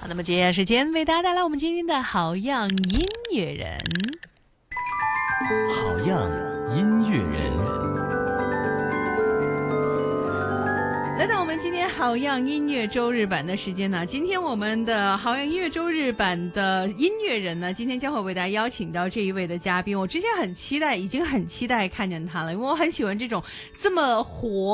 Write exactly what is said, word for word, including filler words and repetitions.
好，那么接下来时间为大家带来我们今天的好样音乐人。 好样音乐人。 来到我们今天好样音乐周日版的时间呢，今天我们的好样音乐周日版的音乐人呢，今天将会为大家邀请到这一位的嘉宾。我之前很期待，已经很期待看见他了，因为我很喜欢这种这么活